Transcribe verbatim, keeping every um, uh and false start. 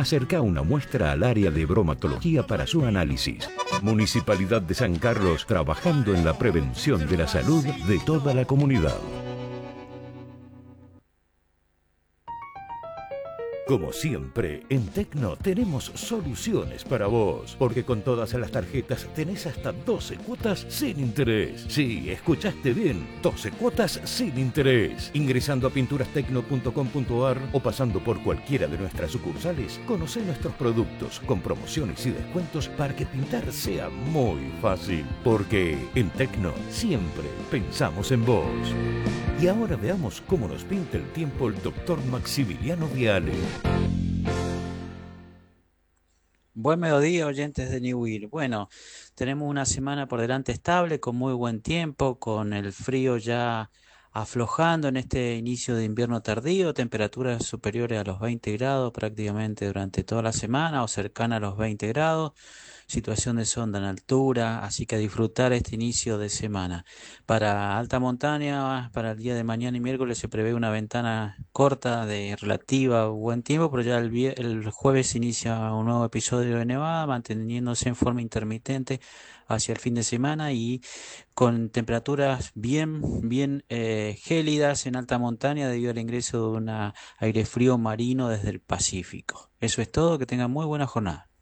Acerca una muestra al área de bromatología para su análisis. Municipalidad de San Carlos, trabajando en la prevención de la salud de toda la comunidad. Como siempre, en Tecno tenemos soluciones para vos, porque con todas las tarjetas tenés hasta doce cuotas sin interés. Sí, escuchaste bien, doce cuotas sin interés. Ingresando a pinturas tecno punto com punto ar o pasando por cualquiera de nuestras sucursales, conocé nuestros productos con promociones y descuentos para que pintar sea muy fácil. Porque en Tecno siempre pensamos en vos. Y ahora veamos cómo nos pinta el tiempo el doctor Maximiliano Viale. Buen mediodía, oyentes de New Will. Bueno, tenemos una semana por delante estable, con muy buen tiempo, con el frío ya aflojando en este inicio de invierno tardío, temperaturas superiores a los veinte grados prácticamente durante toda la semana o cercana a los veinte grados, situación de sonda en altura, así que a disfrutar este inicio de semana. Para alta montaña, para el día de mañana y miércoles se prevé una ventana corta de relativa buen tiempo, pero ya el, vie- el jueves inicia un nuevo episodio de nevada, manteniéndose en forma intermitente hacia el fin de semana y con temperaturas bien, bien eh, gélidas en alta montaña debido al ingreso de un aire frío marino desde el Pacífico. Eso es todo, que tengan muy buena jornada.